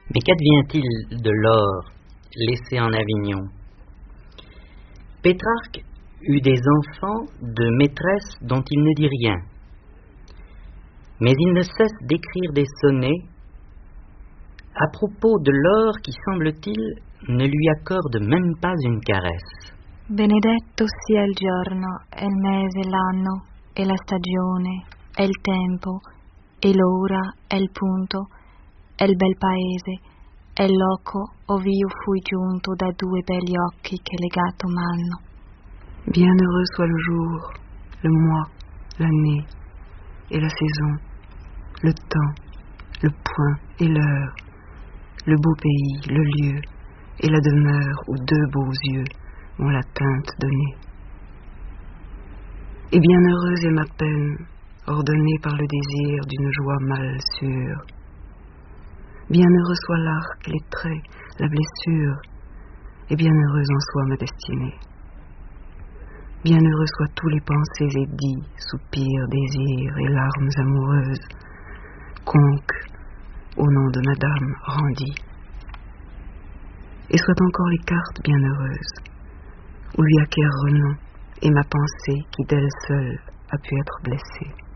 Mais qu'advient-il de l'or laissé en Avignon? Pétrarque eut des enfants de maîtresses dont il ne dit rien. Mais il ne cesse d'écrire des sonnets à propos de l'or qui, semble-t-il, ne lui accorde même pas une caresse. Benedetto sia il giorno, e il mese, l'anno, e la stagione, e il tempo, e l'ora, e il punto, e il bel paese, e il loco ov'io fui giunto da due belli occhi che legato m'hanno. Bienheureux soit le jour, le mois, l'année, et la saison, le temps, le point et l'heure, le beau pays, le lieu, et la demeure où deux beaux yeux m'ont la teinte donnée. Et bienheureuse est ma peine, ordonnée par le désir d'une joie mal sûre. Bienheureux soit l'arc, les traits, la blessure, et bienheureuse en soit ma destinée. Bienheureux soient tous les pensées et dits, soupirs, désirs et larmes amoureuses, conques, au nom de madame, rendis. Et soient encore les cartes bienheureuses, où lui acquiert renom, et ma pensée qui d'elle seule a pu être blessée.